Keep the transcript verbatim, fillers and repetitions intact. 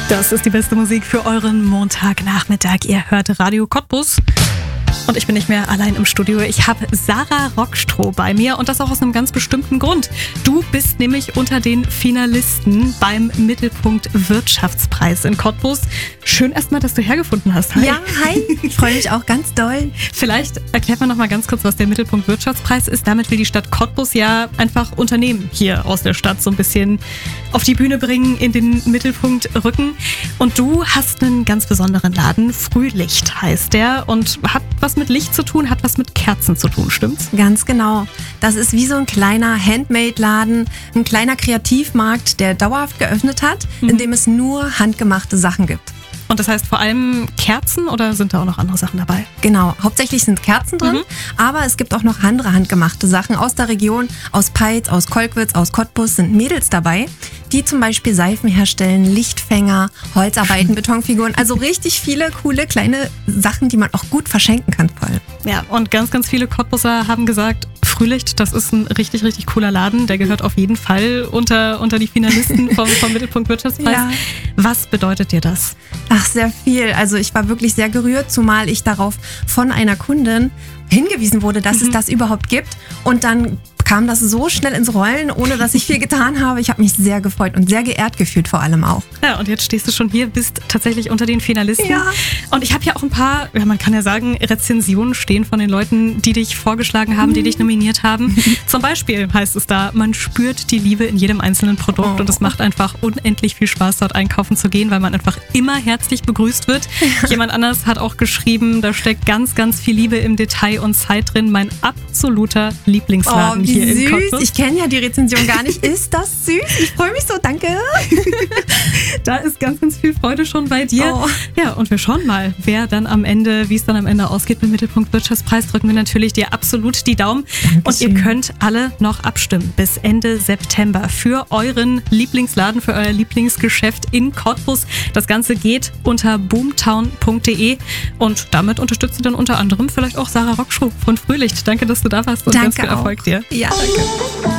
Das ist die beste Musik für euren Montagnachmittag. Ihr hört Radio Cottbus. Und ich bin nicht mehr allein im Studio. Ich habe Sarah Rockstroh bei mir und das auch aus einem ganz bestimmten Grund. Du bist nämlich unter den Finalisten beim Mittelpunkt Wirtschaftspreis in Cottbus. Schön erstmal, dass du hergefunden hast. Hi. Ja, hi. Ich freue mich auch ganz doll. Vielleicht erklärt man noch mal ganz kurz, was der Mittelpunkt Wirtschaftspreis ist. Damit will die Stadt Cottbus ja einfach Unternehmen hier aus der Stadt so ein bisschen auf die Bühne bringen, in den Mittelpunkt rücken. Und du hast einen ganz besonderen Laden. Frühlicht heißt der und hat was mit Licht zu tun, hat was mit Kerzen zu tun, stimmt's? Ganz genau. Das ist wie so ein kleiner Handmade-Laden, ein kleiner Kreativmarkt, der dauerhaft geöffnet hat, mhm. in dem es nur handgemachte Sachen gibt. Und das heißt vor allem Kerzen oder sind da auch noch andere Sachen dabei? Genau, hauptsächlich sind Kerzen drin, mhm. aber es gibt auch noch andere handgemachte Sachen aus der Region, aus Peitz, aus Kolkwitz, aus Cottbus sind Mädels dabei, die zum Beispiel Seifen herstellen, Lichtfänger, Holzarbeiten, Betonfiguren, also richtig viele coole kleine Sachen, die man auch gut verschenken kann vor allem. Ja, und ganz, ganz viele Cottbuser haben gesagt, Frühlicht, das ist ein richtig, richtig cooler Laden. Der gehört auf jeden Fall unter, unter die Finalisten vom, vom Mittelpunkt Wirtschaftspreis. Ja. Was bedeutet dir das? Ach, sehr viel. Also ich war wirklich sehr gerührt, zumal ich darauf von einer Kundin hingewiesen wurde, dass mhm. es das überhaupt gibt. Und dann kam das so schnell ins Rollen, ohne dass ich viel getan habe. Ich habe mich sehr gefreut und sehr geehrt gefühlt vor allem auch. Ja, und jetzt stehst du schon hier, bist tatsächlich unter den Finalisten. Ja. Und ich habe ja auch ein paar, ja, man kann ja sagen, Rezensionen stehen von den Leuten, die dich vorgeschlagen haben, die dich nominiert haben. Zum Beispiel heißt es da, man spürt die Liebe in jedem einzelnen Produkt oh. und es macht einfach unendlich viel Spaß, dort einkaufen zu gehen, weil man einfach immer herzlich begrüßt wird. Jemand anders hat auch geschrieben, da steckt ganz, ganz viel Liebe im Detail und Zeit drin. Mein absoluter Lieblingsladen oh, hier in süß. Cottbus. Ich kenne ja die Rezension gar nicht. Ist das süß? Ich freue mich so, danke. Da ist ganz, ganz viel Freude schon bei dir. Oh. Ja, und wir schauen mal, wer dann am Ende, wie es dann am Ende ausgeht mit Mittelpunkt Wirtschaftspreis, drücken wir natürlich dir absolut die Daumen. Dankeschön. Und ihr könnt alle noch abstimmen bis Ende September für euren Lieblingsladen, für euer Lieblingsgeschäft in Cottbus. Das Ganze geht unter boomtown punkt de und damit unterstützt ihr dann unter anderem vielleicht auch Sarah Rockstroh von Frühlicht. Danke, dass du da warst und Danke ganz viel Erfolg auch. dir. Ja, danke.